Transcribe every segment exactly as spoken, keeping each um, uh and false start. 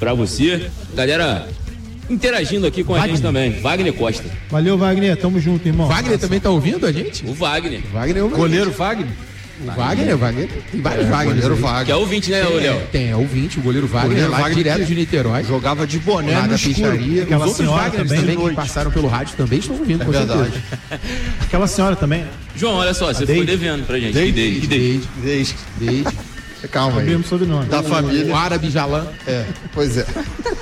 pra você. Galera interagindo aqui com Wagner. A gente também. Wagner Costa. Valeu, Wagner. Tamo junto, irmão. Wagner Nossa. Também tá ouvindo a gente? O Wagner. Wagner é o goleiro Wagner. O Wagner, Wagner, tem vários é, Wagner. Goleiro Wagner. Que é ouvinte, né, Léo? É, tem, é ouvinte, o goleiro Wagner, goleiro lá Wagner direto de Niterói. Jogava de boné lá no da peixaria. Aquela Os outros Wagner também, também que passaram pelo rádio também estão ouvindo, é com verdade. certeza. Aquela senhora também. João, olha só, você ficou devendo pra gente. Desde, desde, desde, desde. Calma aí. Mesmo sobrenome. Da família. O árabe Jalan. É, pois é.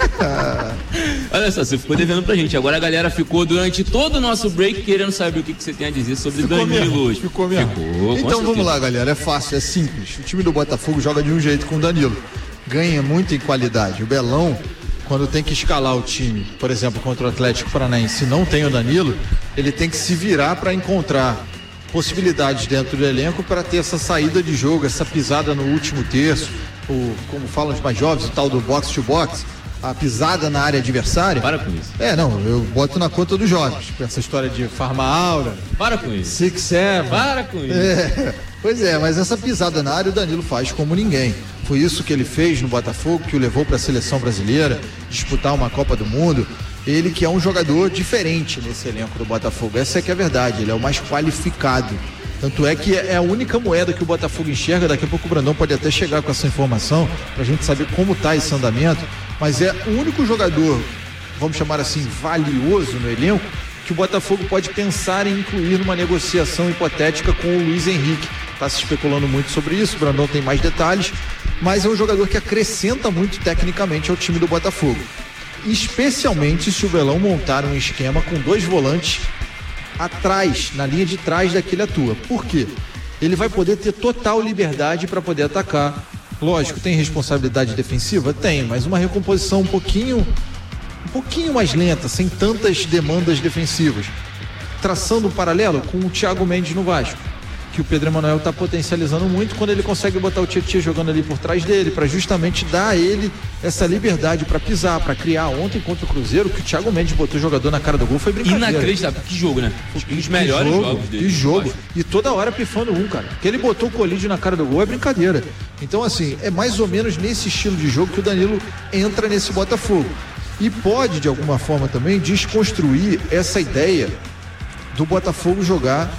Olha só, você ficou devendo pra gente. Agora a galera ficou durante todo o nosso break querendo saber o que, que você tem a dizer sobre ficou Danilo hoje. Ficou mesmo. Ficou, então vamos lá, galera. É fácil, é simples. O time do Botafogo joga de um jeito com o Danilo. Ganha muito em qualidade. O Belão, quando tem que escalar o time, por exemplo, contra o Atlético Paranaense, se não tem o Danilo, ele tem que se virar para encontrar possibilidades dentro do elenco para ter essa saída de jogo, essa pisada no último terço, o, como falam os mais jovens, o tal do box to box, a pisada na área adversária. Para com isso. É, não, eu boto na conta dos jovens, essa história de Farma Aura. Para com isso. Six Seven. Para com isso. É, pois é, mas essa pisada na área o Danilo faz como ninguém. Foi isso que ele fez no Botafogo, que o levou para a seleção brasileira, disputar uma Copa do Mundo. Ele que é um jogador diferente nesse elenco do Botafogo. Essa é que é a verdade, ele é o mais qualificado. Tanto é que é a única moeda que o Botafogo enxerga. Daqui a pouco o Brandão pode até chegar com essa informação pra gente saber como tá esse andamento. Mas é o único jogador, vamos chamar assim, valioso no elenco, que o Botafogo pode pensar em incluir numa negociação hipotética com o Luiz Henrique. Tá se especulando muito sobre isso, o Brandão tem mais detalhes, mas é um jogador que acrescenta muito tecnicamente ao time do Botafogo. Especialmente se o Belão montar um esquema com dois volantes atrás, na linha de trás daquele atua. Por quê? Ele vai poder ter total liberdade para poder atacar. Lógico, tem responsabilidade defensiva? Tem, mas uma recomposição um pouquinho um pouquinho mais lenta, sem tantas demandas defensivas. Traçando um paralelo com o Thiago Mendes no Vasco, que o Pedro Emanuel está potencializando muito quando ele consegue botar o Tietchan jogando ali por trás dele, para justamente dar a ele essa liberdade para pisar, para criar. Ontem contra o Cruzeiro, que o Thiago Mendes botou o jogador na cara do gol, foi brincadeira. Inacreditável, que jogo, né? Um dos melhores que jogo, jogos dele. Que jogo, e toda hora pifando um, cara. Que ele botou o colídio na cara do gol é brincadeira. Então, assim, é mais ou menos nesse estilo de jogo que o Danilo entra nesse Botafogo. E pode, de alguma forma também, desconstruir essa ideia do Botafogo jogar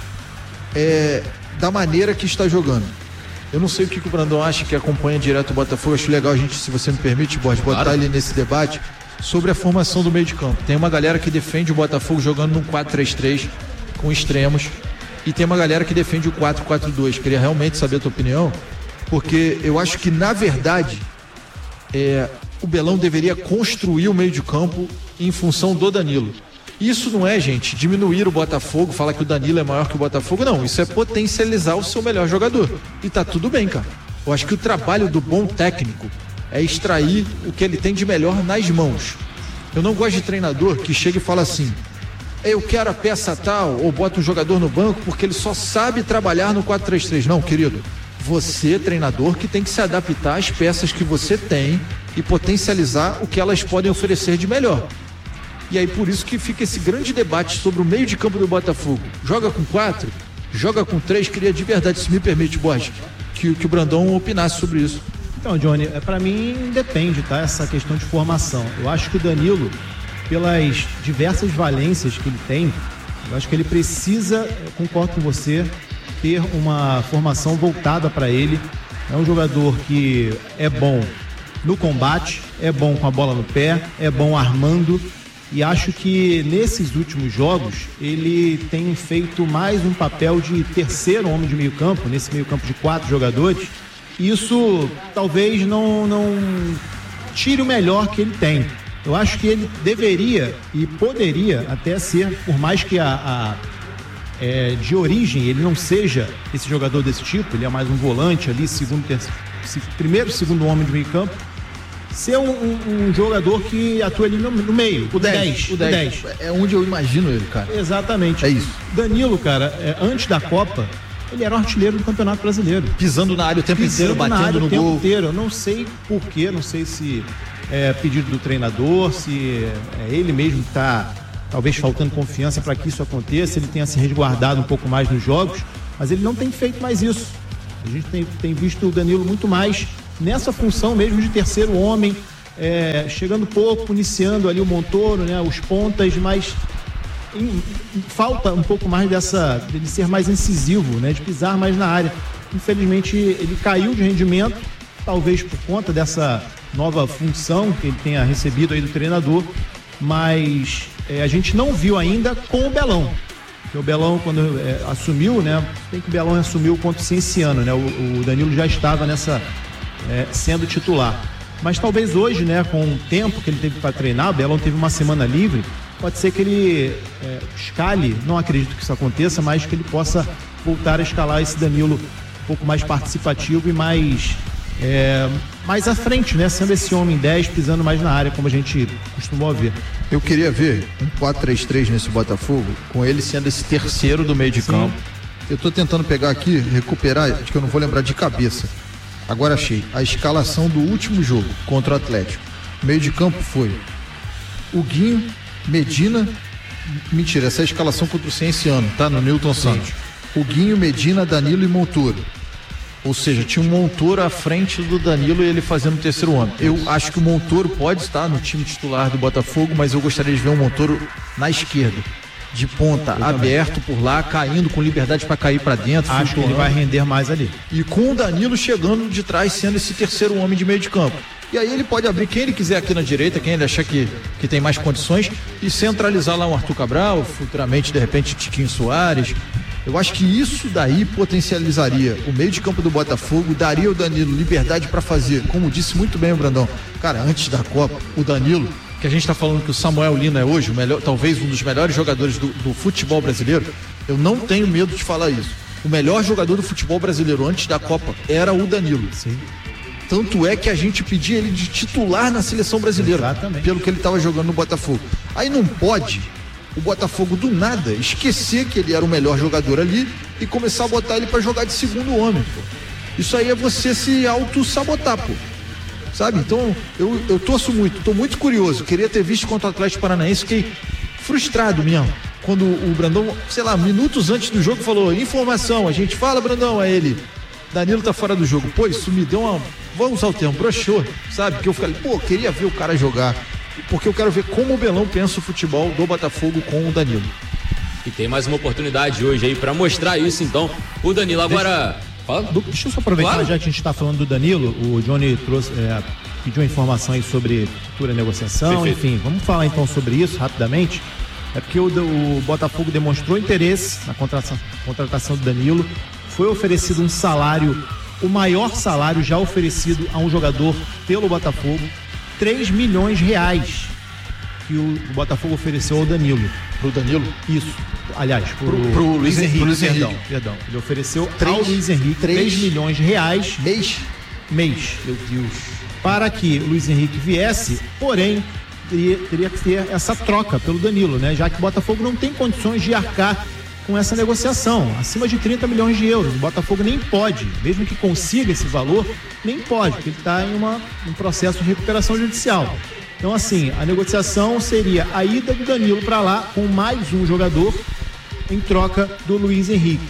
é, da maneira que está jogando. Eu não sei o que, que o Brandão acha, que acompanha direto o Botafogo. Acho legal a gente, se você me permite, Borges, botar claro. ele nesse debate sobre a formação do meio de campo. Tem uma galera que defende o Botafogo jogando num quatro três três com extremos, e tem uma galera que defende o quatro quatro dois. Queria realmente saber a tua opinião, porque eu acho que, na verdade, é, o Belão deveria construir o meio de campo em função do Danilo. Isso não é, gente, diminuir o Botafogo, falar que o Danilo é maior que o Botafogo, não. Isso é potencializar o seu melhor jogador. E tá tudo bem, cara. Eu acho que o trabalho do bom técnico é extrair o que ele tem de melhor nas mãos. Eu não gosto de treinador que chega e fala assim: eu quero a peça tal, ou bota um jogador no banco porque ele só sabe trabalhar no quatro três três. Não, querido. Você, treinador, que tem que se adaptar às peças que você tem e potencializar o que elas podem oferecer de melhor. E aí por isso que fica esse grande debate sobre o meio de campo do Botafogo. Joga com quatro? Joga com três? Queria de verdade, se me permite, Borges, que, que o Brandão opinasse sobre isso. Então, Johnny, para mim depende, tá? Essa questão de formação. Eu acho que o Danilo, pelas diversas valências que ele tem, eu acho que ele precisa, concordo com você, ter uma formação voltada para ele. É um jogador que é bom no combate, é bom com a bola no pé, é bom armando. E acho que nesses últimos jogos ele tem feito mais um papel de terceiro homem de meio campo, nesse meio campo de quatro jogadores. Isso talvez não, não tire o melhor que ele tem. Eu acho que ele deveria e poderia até ser, por mais que a, a é, de origem ele não seja esse jogador desse tipo, ele é mais um volante ali, segundo, terceiro, primeiro, segundo homem de meio campo, ser um, um, um jogador que atua ali no, no meio, o dez, o dez. É onde eu imagino ele, cara. Exatamente. É isso. Danilo, cara, é, antes da Copa, ele era o artilheiro do Campeonato Brasileiro. Pisando na área o tempo Pisando inteiro, batendo área, no o tempo gol. Inteiro. Eu não sei porquê, não sei se é pedido do treinador, se é ele mesmo que está talvez faltando confiança para que isso aconteça, ele tenha se resguardado um pouco mais nos jogos, mas ele não tem feito mais isso. A gente tem, tem visto o Danilo muito mais nessa função mesmo de terceiro homem, é, chegando pouco, iniciando ali o Montoro, né, os pontas, mas em, em, falta um pouco mais dessa, de ser mais incisivo, né, de pisar mais na área. Infelizmente ele caiu de rendimento, talvez por conta dessa nova função que ele tenha recebido aí do treinador, mas é, a gente não viu ainda com o Belão. Porque o Belão, quando é, assumiu, né, tem que o Belão assumiu contra o Cienciano, né, o, o Danilo já estava nessa, é, sendo titular. Mas talvez hoje, né, com o tempo que ele teve para treinar, o Belão teve uma semana livre, pode ser que ele é, escale, não acredito que isso aconteça, mas que ele possa voltar a escalar esse Danilo um pouco mais participativo e mais, é, mais à frente, né? Sendo esse homem dez, pisando mais na área, como a gente costumou ver. Eu queria ver um quatro três três nesse Botafogo, com ele sendo esse terceiro do meio de Sim. campo. Eu tô tentando pegar aqui, recuperar, acho que eu não vou lembrar de cabeça. Agora achei a escalação do último jogo contra o Atlético. O meio de campo foi o Guinho, Medina, mentira, essa é a escalação contra o Cienciano, tá? No Newton Santos. O Guinho, Medina, Danilo e Montoro. Ou seja, tinha um Montoro à frente do Danilo e ele fazendo o terceiro homem. Eu acho que o Montoro pode estar no time titular do Botafogo, mas eu gostaria de ver o Montoro na esquerda, de ponta, eu aberto também. Por lá, caindo com liberdade para cair para dentro. Acho flutuando. Que ele vai render mais ali. E com o Danilo chegando de trás, sendo esse terceiro homem de meio de campo. E aí ele pode abrir quem ele quiser aqui na direita, quem ele achar que, que tem mais condições, e centralizar lá um Arthur Cabral, futuramente, de repente, Tiquinho Soares. Eu acho que isso daí potencializaria o meio de campo do Botafogo, daria ao Danilo liberdade para fazer, como disse muito bem o Brandão, cara, antes da Copa, o Danilo, que a gente está falando que o Samuel Lino é hoje o melhor, talvez um dos melhores jogadores do, do futebol brasileiro, eu não tenho medo de falar isso. O melhor jogador do futebol brasileiro antes da Copa era o Danilo. Sim. Tanto é que a gente pedia ele de titular na seleção brasileira. Exatamente. Pelo que ele estava jogando no Botafogo. Aí não pode o Botafogo do nada esquecer que ele era o melhor jogador ali e começar a botar ele para jogar de segundo homem, pô. Isso aí é você se auto-sabotar, pô. Sabe? Então, eu, eu torço muito, tô muito curioso. Queria ter visto contra o Atlético Paranaense, fiquei frustrado mesmo. Quando o Brandão, sei lá, minutos antes do jogo falou, informação, a gente fala, Brandão, a ele, Danilo tá fora do jogo. Pô, isso me deu uma, vamos usar o termo, broxou, sabe? Que eu falei, pô, queria ver o cara jogar, porque eu quero ver como o Belão pensa o futebol do Botafogo com o Danilo. E tem mais uma oportunidade hoje aí pra mostrar isso, então, o Danilo agora... Deixa... Fala. Deixa eu só aproveitar, claro. Já que a gente está falando do Danilo, o Johnny trouxe, é, pediu uma informação aí sobre futura negociação, Perfeito. Enfim, vamos falar então sobre isso rapidamente. É porque o, o Botafogo demonstrou interesse na contratação, contratação do Danilo, foi oferecido um salário, o maior salário já oferecido a um jogador pelo Botafogo, três milhões de reais que o, o Botafogo ofereceu ao Danilo. Pro Danilo? Isso. Aliás, pro, pro, pro Luiz Henrique, Henrique, Luiz perdão, Henrique. perdão. Ele ofereceu três, ao Luiz Henrique três milhões de reais mês. mês. Meu Deus. Para que o Luiz Henrique viesse, porém, teria, teria que ter essa troca pelo Danilo, né? Já que o Botafogo não tem condições de arcar com essa negociação, acima de trinta milhões de euros. O Botafogo nem pode, mesmo que consiga esse valor, nem pode, porque ele está em uma, um processo de recuperação judicial. Então, assim, a negociação seria a ida do Danilo para lá com mais um jogador em troca do Luiz Henrique.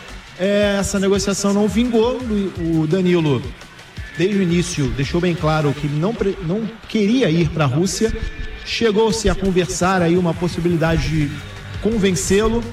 É, essa negociação não vingou, o Danilo, desde o início, deixou bem claro que não, não queria ir para a Rússia, chegou-se a conversar aí uma possibilidade de convencê-lo,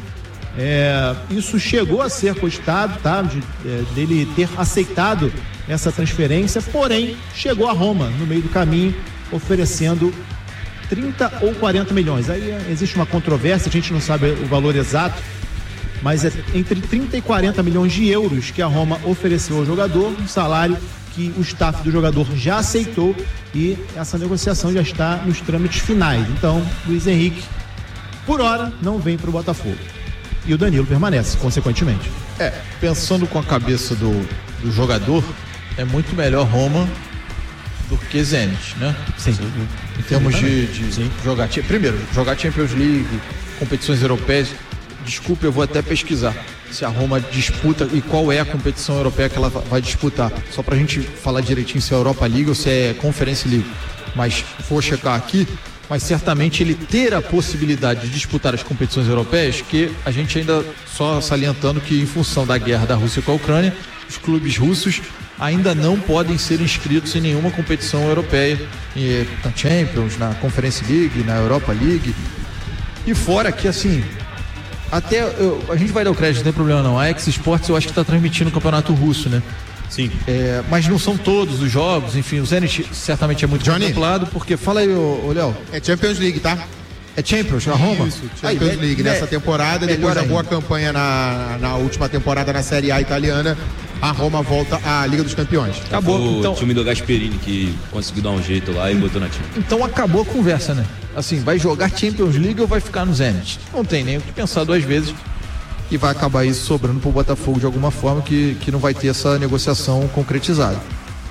é, isso chegou a ser cogitado, tá, de, é, dele ter aceitado essa transferência, porém, chegou a Roma no meio do caminho, oferecendo trinta ou quarenta milhões. Aí existe uma controvérsia, a gente não sabe o valor exato, mas é entre trinta e quarenta milhões de euros que a Roma ofereceu ao jogador, um salário que o staff do jogador já aceitou e essa negociação já está nos trâmites finais. Então, Luiz Henrique, por hora, não vem para o Botafogo. E o Danilo permanece, consequentemente. É, pensando com a cabeça do, do jogador, é muito melhor Roma do que Zenit, né? Sim. Em termos de, de jogar... Primeiro, jogar Champions League, competições europeias. Desculpe, eu vou até pesquisar se a Roma disputa e qual é a competição europeia que ela vai disputar. Só pra gente falar direitinho se é Europa League ou se é Conference League. Mas vou checar aqui. Mas certamente ele ter a possibilidade de disputar as competições europeias, que a gente ainda só salientando que em função da guerra da Rússia com a Ucrânia, os clubes russos ainda não podem ser inscritos em nenhuma competição europeia, na Champions, na Conference League, na Europa League. E fora que, assim, até eu, a gente vai dar o crédito, não tem problema não. A X Sports eu acho que está transmitindo o campeonato russo, né? Sim. É, mas não são todos os jogos, enfim, o Zenit certamente é muito contemplado, porque, fala aí, ô, ô Léo. É Champions League, tá? É Champions, a Roma? Isso, Champions aí, League, é, nessa temporada, depois da boa campanha na, na última temporada na Série A italiana, a Roma volta à Liga dos Campeões. Acabou. O então, time do Gasperini que conseguiu dar um jeito lá e botou na time. Então acabou a conversa, né? Assim, vai jogar Champions League ou vai ficar no Zenit? Não tem nem o que pensar duas vezes e vai acabar isso sobrando pro Botafogo de alguma forma que, que não vai ter essa negociação concretizada.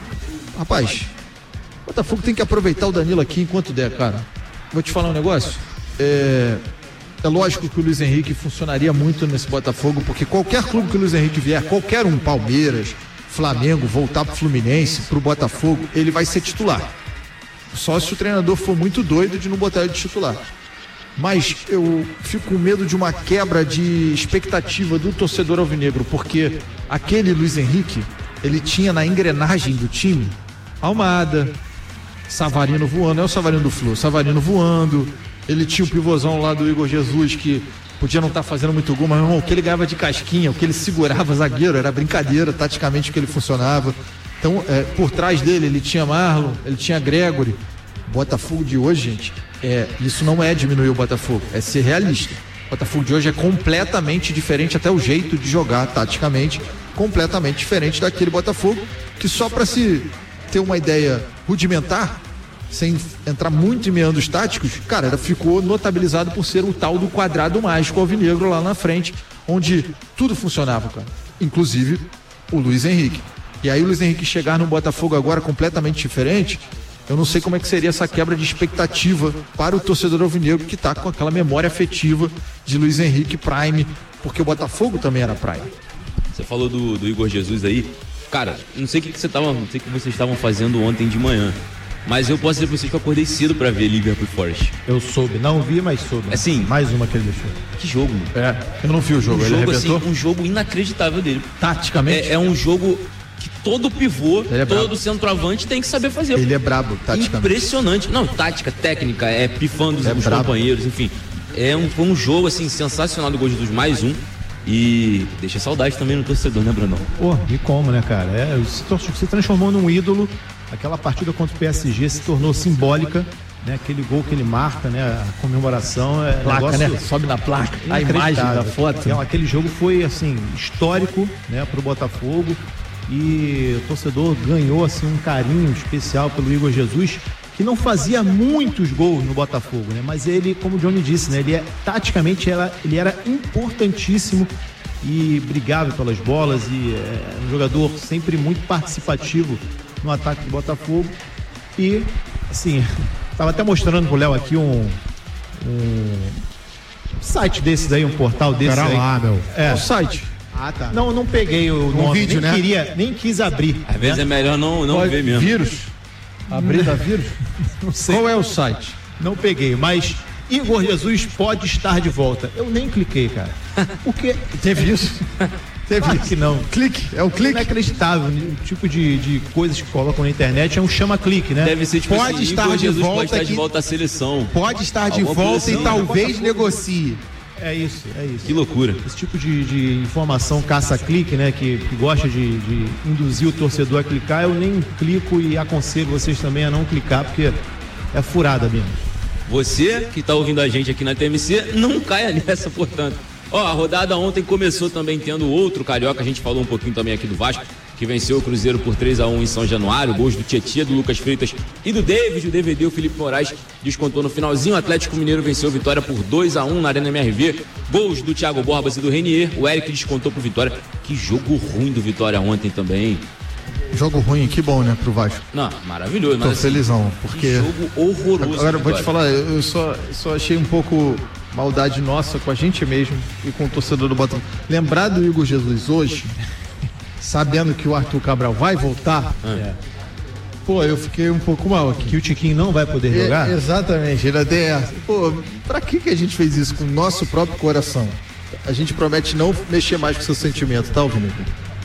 Rapaz, o Botafogo tem que aproveitar o Danilo aqui enquanto der, cara. Vou te falar um negócio. É, é lógico que o Luiz Henrique funcionaria muito nesse Botafogo, porque qualquer clube que o Luiz Henrique vier, qualquer um, Palmeiras, Flamengo, voltar pro Fluminense, pro Botafogo, ele vai ser titular. Só se o treinador for muito doido de não botar ele de titular. Mas eu fico com medo de uma quebra de expectativa do torcedor alvinegro, porque aquele Luiz Henrique, ele tinha na engrenagem do time Almada, Savarino voando, é o Savarino do Flu, Savarino voando, ele tinha o pivôzão lá do Igor Jesus que podia não estar tá fazendo muito gol, mas irmão, o que ele ganhava de casquinha, o que ele segurava zagueiro, era brincadeira, taticamente o que ele funcionava. Então, é, por trás dele, ele tinha Marlon, ele tinha Gregory. Botafogo de hoje, gente, é, isso não é diminuir o Botafogo, é ser realista. O Botafogo de hoje é completamente diferente, até o jeito de jogar taticamente, completamente diferente daquele Botafogo, que só para se ter uma ideia rudimentar, sem entrar muito em meandros táticos, cara, ficou notabilizado por ser o tal do quadrado mágico alvinegro lá na frente, onde tudo funcionava, cara, inclusive o Luiz Henrique. E aí o Luiz Henrique chegar no Botafogo agora completamente diferente, eu não sei como é que seria essa quebra de expectativa para o torcedor alvinegro que está com aquela memória afetiva de Luiz Henrique Prime, porque o Botafogo também era Prime. Você falou do, do Igor Jesus aí, cara, não sei o que, que você tava, não sei o que vocês estavam fazendo ontem de manhã, mas eu posso dizer pra vocês que eu acordei cedo pra ver Liverpool e Forest. Eu soube, não vi, mas soube. Assim, mais uma que ele deixou. Que jogo, mano. É, eu não vi o jogo, um ele jogo arrebentou? assim, um jogo inacreditável dele. Taticamente? É, é um jogo que todo pivô, é todo centroavante tem que saber fazer. Ele é brabo, taticamente. Impressionante. Não, tática, técnica, é pifando os, é os companheiros, enfim. É um, foi um jogo, assim, sensacional do Gol Jesus, mais um. E deixa saudade também no torcedor, né, Brandão? Pô, e como, né, cara? É, se, se transformou num ídolo. Aquela partida contra o P S G se tornou simbólica, né? Aquele gol que ele marca, né? A comemoração é placa, negócio, né? Sobe na placa, a imagem da foto. Aquele, aquele jogo foi, assim, histórico, né? Pro Botafogo, e o torcedor ganhou, assim, um carinho especial pelo Igor Jesus, que não fazia muitos gols no Botafogo, né? Mas ele, como o Johnny disse, né? Ele é, taticamente, ela, ele era importantíssimo e brigava pelas bolas, e é um jogador sempre muito participativo no ataque do Botafogo. E, assim, tava até mostrando pro Léo aqui um, um site desses aí, um portal desses Pera aí. lá, meu. É. O site. Ah, tá. Não, não peguei o um nome, vídeo, nem né? queria, nem quis abrir. Às né? vezes é melhor não, não ver mesmo. Vírus? Abrir da vírus? Não sei. Qual é o site? Não peguei, mas Igor Jesus pode estar de volta. Eu nem cliquei, cara. Porque teve isso? Teve claro isso. que não. Clique, é o clique. Inacreditável. O tipo de, de coisas que colocam na internet é um chama-clique, né? Deve ser tipo Pode assim, estar Igor de Jesus volta pode estar que- de volta à seleção. Pode estar de Alguma volta posição, e talvez né? negocie. É isso, é isso. Que loucura. Esse tipo de, de informação caça-clique, né? Que, que gosta de, de induzir o torcedor a clicar, eu nem clico e aconselho vocês também a não clicar, porque é furada mesmo. Você que está ouvindo a gente aqui na T M C, não caia nessa, portanto. Ó, a rodada ontem começou também tendo outro carioca, a gente falou um pouquinho também aqui do Vasco, que venceu o Cruzeiro por três a um em São Januário, gols do Tietchan, do Lucas Freitas e do David, o D V D, o Felipe Moraes descontou no finalzinho, o Atlético Mineiro venceu o Vitória por dois a um na Arena M R V, gols do Thiago Borbas e do Renier, o Eric descontou pro Vitória. Que jogo ruim do Vitória ontem também. Jogo ruim, que bom, né, pro Vasco. Não, maravilhoso, Tô mas assim, felizão, porque... que jogo horroroso. Agora eu vou Vitória. te falar, eu só, só achei um pouco maldade nossa com a gente mesmo e com o torcedor do Botafogo. Lembrar do Igor Jesus hoje, sabendo que o Arthur Cabral vai voltar, Ah. pô, eu fiquei um pouco mal aqui. Que o Tiquinho não vai poder É, jogar? exatamente, ele até essa. Pô, pra que que a gente fez isso com o nosso próprio coração? A gente promete não mexer mais com seu sentimento, tá, Alvinegro?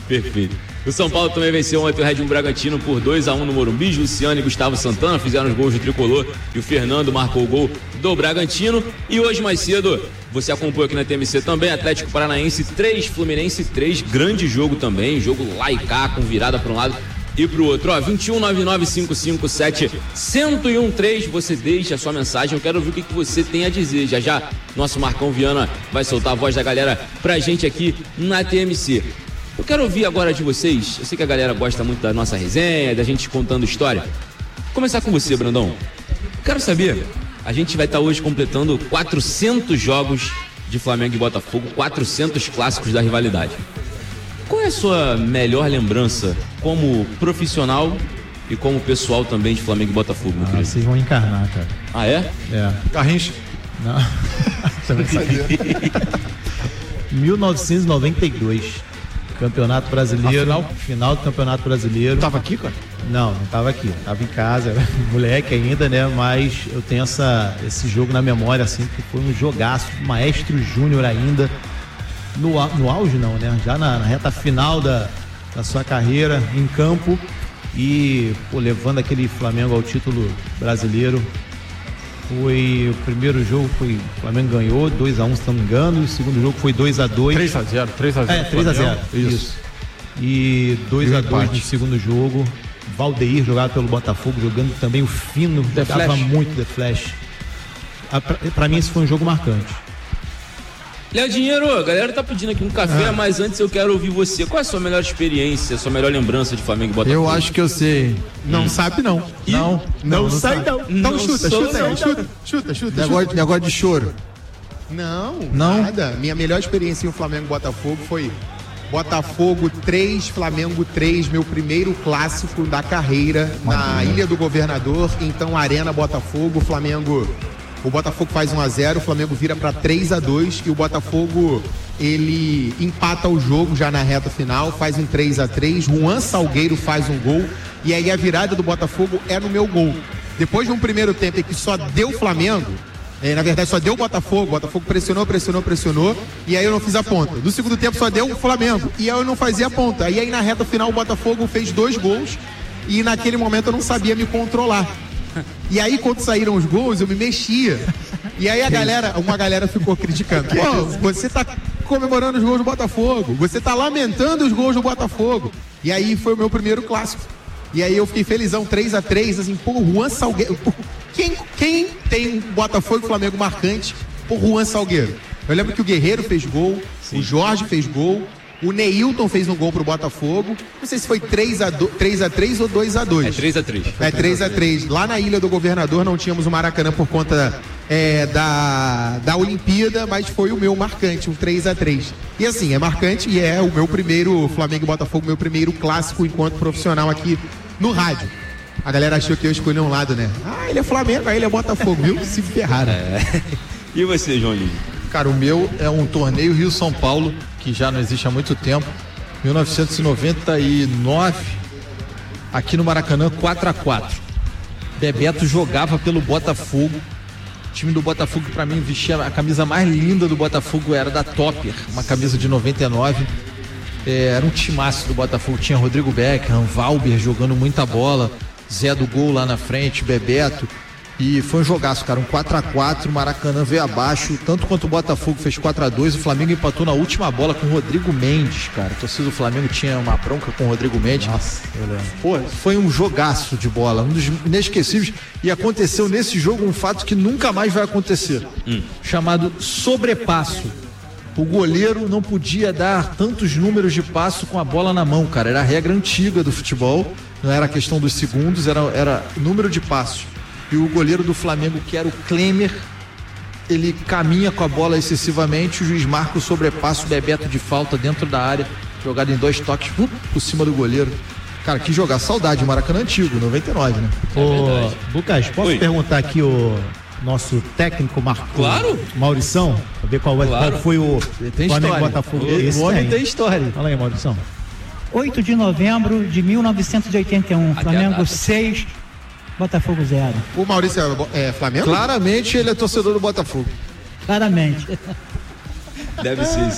Perfeito. O São Paulo também venceu ontem o Red Bull Bragantino por dois a um no Morumbi. Luciano e Gustavo Santana fizeram os gols do tricolor e o Fernando marcou o gol do Bragantino. E hoje mais cedo, você acompanhou aqui na T M C também, Atlético Paranaense três, Fluminense três, grande jogo também, jogo lá e cá, com virada para um lado e pro outro. Ó, vinte e um, nove nove cinco cinco sete, zero um três, você deixa a sua mensagem, eu quero ouvir o que, que você tem a dizer. Já já, nosso Marcão Viana vai soltar a voz da galera pra gente aqui na T M C. Eu quero ouvir agora de vocês, eu sei que a galera gosta muito da nossa resenha, da gente contando história. Vou começar com você, Brandão. Quero saber, a gente vai estar hoje completando quatrocentos jogos de Flamengo e Botafogo, quatrocentos clássicos da rivalidade. Qual é a sua melhor lembrança como profissional e como pessoal também de Flamengo e Botafogo? Ah, vocês vão encarnar, cara. Ah, é? É. Garrincha. Não. mil novecentos e noventa e dois. Campeonato Brasileiro. Final? Final do Campeonato Brasileiro. Tava aqui, cara? Não, não tava aqui. Tava em casa, moleque ainda, né? Mas eu tenho essa, esse jogo na memória, assim, que foi um jogaço. Maestro Júnior ainda. No, no auge, não, né? Já na, na reta final da, da sua carreira em campo. E, pô, levando aquele Flamengo ao título brasileiro. Foi o primeiro jogo, foi o Flamengo ganhou dois a um, se não me engano. O segundo jogo foi dois a dois. três a zero, três a zero. É, três a zero. Isso. Isso. E dois a dois no segundo jogo. Valdeir jogado pelo Botafogo, jogando também o fino, The jogava Flash. muito The Flash. A, pra, pra mim esse foi um jogo marcante. Léo Dinheiro, a galera tá pedindo aqui um café, ah. mas antes eu quero ouvir você. Qual é a sua melhor experiência, a sua melhor lembrança de Flamengo e Botafogo? Eu acho que eu sei. Não hum. sabe, não. E? Não, não, não, não sabe, não. Então não chuta, sou, chuta, não. chuta, chuta, chuta. Negócio, chuta. negócio de choro. Não, não, nada. Minha melhor experiência em Flamengo e Botafogo foi Botafogo três, Flamengo três, meu primeiro clássico da carreira na Ilha do Governador, então Arena Botafogo, Flamengo... O Botafogo faz um a zero, o Flamengo vira para três a dois e o Botafogo, ele empata o jogo já na reta final, faz um três a três, Juan Salgueiro faz um gol e aí a virada do Botafogo é no meu gol. Depois de um primeiro tempo em que só deu Flamengo, é, na verdade só deu o Botafogo, o Botafogo pressionou, pressionou, pressionou e aí eu não fiz a ponta. No segundo tempo só deu o Flamengo e aí eu não fazia a ponta. E aí na reta final o Botafogo fez dois gols e naquele momento eu não sabia me controlar. E aí, quando saíram os gols, eu me mexia. E aí a galera, uma galera ficou criticando. Pô, você tá comemorando os gols do Botafogo. Você tá lamentando os gols do Botafogo. E aí foi o meu primeiro clássico. E aí eu fiquei felizão, três a três, assim, pô, Juan Salgueiro. Quem, quem tem Botafogo e Flamengo marcante por Juan Salgueiro? Eu lembro que o Guerreiro fez gol, Sim. o Jorge fez gol, o Neilton fez um gol pro Botafogo. Não sei se foi três a três ou dois a dois. É três a três. É três a três. Lá na Ilha do Governador não tínhamos o Maracanã por conta é, da, da Olimpíada, mas foi o meu marcante, um três a três. E assim, é marcante e é o meu primeiro Flamengo e Botafogo, meu primeiro clássico enquanto profissional aqui no rádio. A galera achou que eu escolhi um lado, né? Ah, ele é Flamengo, aí ele é Botafogo, viu? Se ferraram. É. E você, João Lívio? Cara, o meu é um torneio Rio-São Paulo, que já não existe há muito tempo, mil novecentos e noventa e nove, aqui no Maracanã, quatro a quatro. Bebeto jogava pelo Botafogo. O time do Botafogo, pra mim, vestia a camisa mais linda do Botafogo, era da Topper, uma camisa de noventa e nove. É, era um timaço do Botafogo, tinha Rodrigo Beckham, Valber jogando muita bola, Zé do gol lá na frente, Bebeto. E foi um jogaço, cara, um quatro a quatro, o Maracanã veio abaixo, tanto quanto o Botafogo fez quatro a dois, o Flamengo empatou na última bola com o Rodrigo Mendes, cara. A torcida do Flamengo tinha uma bronca com o Rodrigo Mendes. Nossa, eu lembro. Pô, foi um jogaço de bola, um dos inesquecíveis, e aconteceu nesse jogo um fato que nunca mais vai acontecer, hum. chamado sobrepasso. O goleiro não podia dar tantos números de passo com a bola na mão, cara, era a regra antiga do futebol, não era a questão dos segundos, era, era número de passos. E o goleiro do Flamengo, que era o Klemer, ele caminha com a bola excessivamente, o juiz marca o sobrepasso, o Bebeto de falta dentro da área, jogado em dois toques, uh, por cima do goleiro. Cara, que jogar, saudade, Maracanã antigo, noventa e nove, né? Ô, Lucas, posso Oi. perguntar aqui o nosso técnico Marco? Claro! Maurição, pra ver qual, claro. qual foi o tem Flamengo Botafogo. Esse o homem tem história. Fala aí, Maurição. oito de novembro de mil novecentos e oitenta e um, Até Flamengo seis, Botafogo zero. O Maurício é, é Flamengo? Claramente ele é torcedor do Botafogo. Claramente. Deve ser, sim.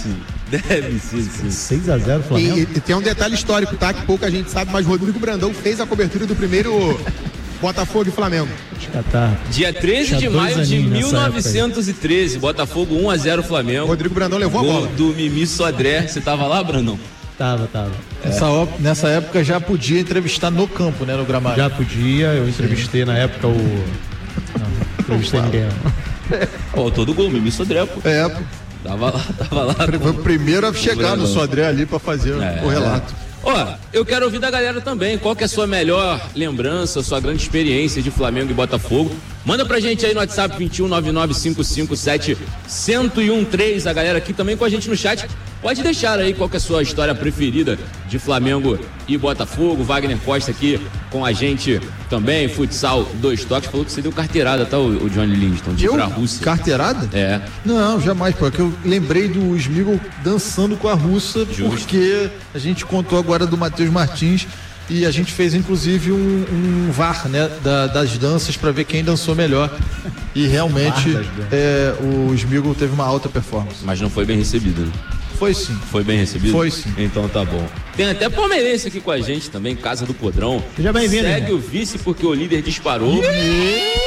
Deve ser, sim. seis a zero Flamengo. E, e tem um detalhe histórico, tá? Que pouca gente sabe, mas Rodrigo Brandão fez a cobertura do primeiro Botafogo e Flamengo. Catar. Dia treze de maio de mil novecentos e treze, Botafogo um a zero Flamengo. Rodrigo Brandão levou Gol a bola. do Mimi Sodré. Você tava lá, Brandão? Tava, tava. É. Nessa, nessa época já podia entrevistar no campo, né, no gramado. Já podia, eu entrevistei Sim. na época o... Não, entrevistei ninguém. O autor do gol, Mimi Sodré, pô. É, pô. Tava lá, tava lá. Foi o primeiro a chegar no Sodré ali pra fazer é, o relato. Ó, eu quero ouvir da galera também. Qual que é a sua melhor lembrança, sua grande experiência de Flamengo e Botafogo? Manda pra gente aí no WhatsApp vinte e um, nove nove cinco cinco sete, um zero um três. A galera aqui também com a gente no chat. Pode deixar aí qual que é a sua história preferida de Flamengo e Botafogo. Wagner Costa aqui com a gente também. Futsal dois toques. Falou que você deu carteirada, tá, o Johnny Livingston, de ir pra Rússia. Carteirada? É. Não, jamais, porque eu lembrei do Smigol dançando com a russa, Justo. Porque a gente contou agora do Matheus Martins e a gente fez inclusive um, um V A R, né, da, das danças para ver quem dançou melhor. E realmente é, o Smigol teve uma alta performance. Mas não foi bem recebido, né? Foi sim. Foi bem recebido? Foi sim. Então tá bom. Tem até palmeirense aqui com a gente também, Casa do Podrão. Seja bem-vindo. Segue o vice porque o líder disparou. Yeah!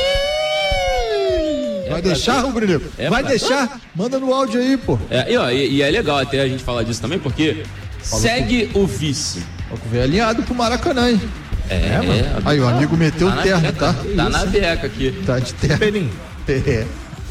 É Vai deixar, Rubro Negro? É Vai pra... deixar? Manda no áudio aí, pô. É, e, ó, e, e é legal até a gente falar disso também, porque Falou segue com... o vice. Veio alinhado pro Maracanã, hein? É, é mano. Aí o amigo meteu tá o terno, beca, tá? Tá na beca aqui. Tá de terno. É.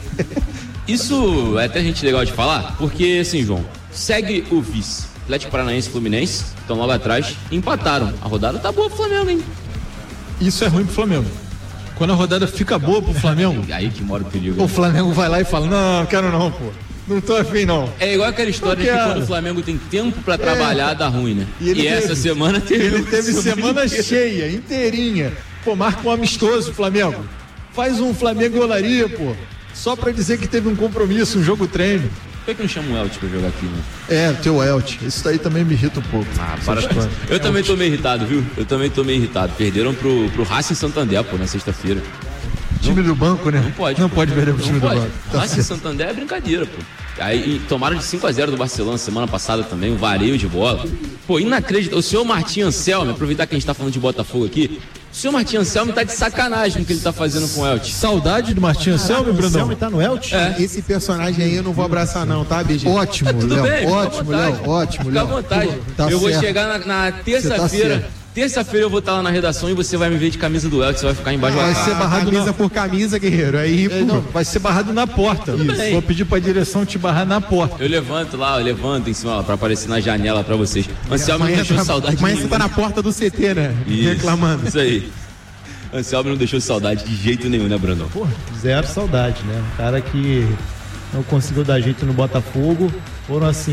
Isso é até gente legal de falar, porque assim, João, segue o vice. Atlético Paranaense e Fluminense estão logo atrás, empataram. A rodada tá boa pro Flamengo, hein? Isso é ruim pro Flamengo. Quando a rodada fica boa pro Flamengo, aí que mora o perigo. O Flamengo vai lá e fala: não, quero não, pô. Não tô afim, não. É igual aquela história de que quando o Flamengo tem tempo pra trabalhar, é. dá ruim, né? E, e essa teve, semana teve. Ele teve semana inteira. cheia, inteirinha. Pô, marca um amistoso, Flamengo. Faz um Flamengo e Olaria, pô. Só pra dizer que teve um compromisso, um jogo treino. Por que não chama o Elch pra jogar aqui, né? É, o teu Elch. Isso daí também me irrita um pouco. Ah, para. Eu Elch. também tô meio irritado, viu? Eu também tô meio irritado. Perderam pro, pro Racing Santander, pô, na sexta-feira. Time do banco, né? Não pode. Não pô. pode perder pro time pode. do banco. Tá Racing Santander é brincadeira, pô. Aí tomaram de cinco a zero do Barcelona semana passada também, um vareio de bola. Pô, inacreditável. O senhor Martim Anselmo, aproveitar que a gente tá falando de Botafogo aqui, o senhor Martim Anselmo tá de sacanagem com o que ele tá fazendo com o Elch. Saudade do Martim Anselmo, Brandão? Anselmo tá no Elch? É. Esse personagem aí eu não vou abraçar não, tá, B G? Ótimo, Tudo Léo. bem, ótimo, Léo. Ótimo, Léo. Fica à vontade. Tá eu certo. vou chegar na, na terça-feira. Tá Terça-feira eu vou estar lá na redação e você vai me ver de camisa do Elch, você vai ficar embaixo vai da ser barrado camisa na... por camisa, guerreiro. Aí, é, não, vai ser barrado na porta. Isso. Vou pedir pra direção te barrar na porta. Eu levanto lá, eu levanto em cima ó, pra aparecer na janela pra vocês. Anselmo não deixou saudade de mim. Mas você tá na porta do C T, né? Isso, reclamando. Isso aí. Anselmo não deixou saudade de jeito nenhum, né, Brandão? Pô, zero saudade, né? Um cara que não conseguiu dar jeito no Botafogo. Foram, assim,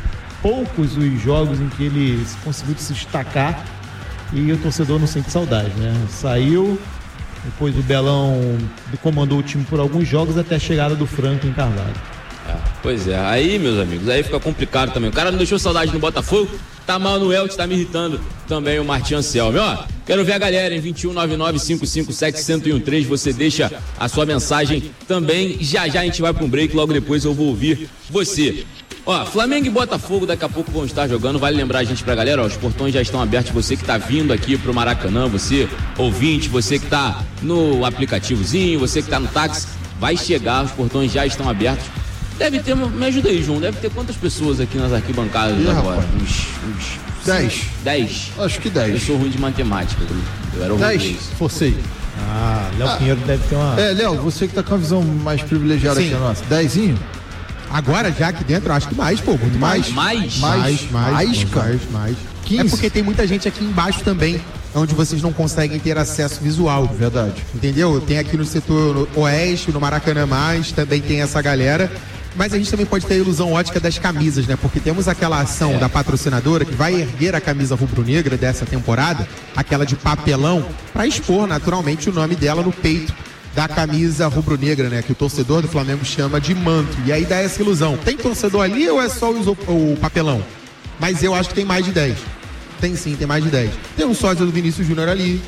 poucos os jogos em que ele conseguiu se destacar. E o torcedor não sente saudade, né? Saiu, depois o Belão comandou o time por alguns jogos até a chegada do Franco em Carvalho. Ah, pois é, aí, meus amigos, aí fica complicado também. O cara não deixou saudade no Botafogo, tá mal no Elch, tá me irritando também o Martim Anselmo. Ó, quero ver a galera em vinte e um, nove nove cinco cinco sete, um zero um três. Você deixa a sua mensagem também. Já já a gente vai para um break, logo depois eu vou ouvir você. Ó, Flamengo e Botafogo daqui a pouco vão estar jogando. Vale lembrar a gente pra galera, ó, os portões já estão abertos. Você que tá vindo aqui pro Maracanã, você ouvinte, você que tá no aplicativozinho, você que tá no táxi, vai chegar, os portões já estão abertos. Deve ter, me ajuda aí, João, deve ter quantas pessoas aqui nas arquibancadas Ih, agora? rapaz. Uns, uns dez. Dez? Acho que dez. Eu sou ruim de matemática, eu era dez, horroroso. forcei. Ah, Léo ah, Pinheiro deve ter uma... É, Léo, você que tá com a visão mais privilegiada Sim. que a nossa. Dezinho? Agora, já aqui dentro, acho que mais, pô, muito mais. Mais? Mais, mais, mais, mais, cara. mais, mais. quinze. É porque tem muita gente aqui embaixo também, onde vocês não conseguem ter acesso visual. Verdade. Entendeu? Tem aqui no setor oeste, no Maracanã mais, também tem essa galera. Mas a gente também pode ter a ilusão ótica das camisas, né? Porque temos aquela ação é. da patrocinadora que vai erguer a camisa rubro-negra dessa temporada, aquela de papelão, para expor naturalmente o nome dela no peito da camisa rubro-negra, né? Que o torcedor do Flamengo chama de manto. E aí dá essa ilusão. Tem torcedor ali ou é só o, o papelão? Mas eu acho que tem mais de dez. Tem sim, tem mais de dez. Tem um sócio do Vinícius Júnior ali.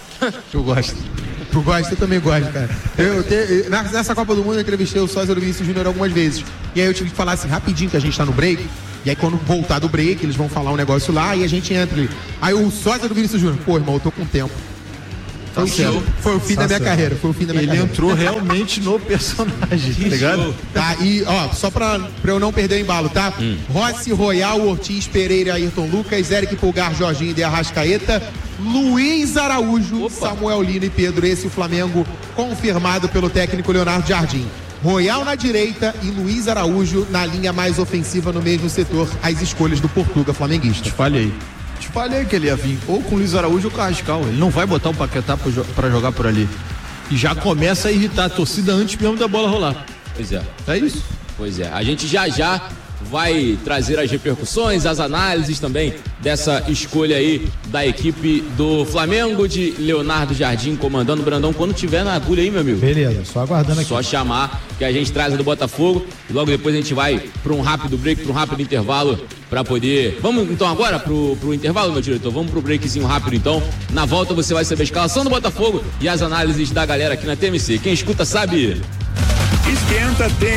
Eu gosto. Tu gosta? Eu também gosto, cara. Eu, te, nessa Copa do Mundo eu entrevistei o sócio do Vinícius Júnior algumas vezes. E aí eu tive que falar assim, rapidinho, que a gente tá no break. E aí quando voltar do break, eles vão falar um negócio lá e a gente entra ali. Aí o sósia do Vinícius Júnior, pô, irmão, eu tô com tempo. Foi, o, fim, foi o fim da minha carreira, foi o fim da minha Ele carreira. entrou realmente no personagem, tá ligado? Tá, e ó, só pra, pra eu não perder o embalo, tá? Hum. Rossi, Royal, Ortiz, Pereira, Ayrton Lucas, Eric Pulgar, Jorginho de Arrascaeta, Luiz Araújo, Opa. Samuel Lino e Pedro. Esse o Flamengo confirmado pelo técnico Leonardo Jardim. Royal na direita e Luiz Araújo na linha mais ofensiva no mesmo setor. As escolhas do Portuga flamenguista. Falhei. Te falei que ele ia vir ou com o Luiz Araújo ou com o Carrascal. Ele não vai botar o Paquetá pra, pra jogar por ali. E já começa a irritar a torcida antes mesmo da bola rolar. Pois é. É isso? Pois é. A gente já já vai trazer as repercussões, as análises também dessa escolha aí da equipe do Flamengo, de Leonardo Jardim comandando. Brandão, quando tiver na agulha aí, meu amigo. Beleza, só aguardando aqui. Só chamar que a gente traz a do Botafogo e logo depois a gente vai para um rápido break, para um rápido intervalo para poder... Vamos então agora pro, pro intervalo, meu diretor? Vamos pro breakzinho rápido então. Na volta você vai saber a escalação do Botafogo e as análises da galera aqui na T M C. Quem escuta sabe... Esquenta, tem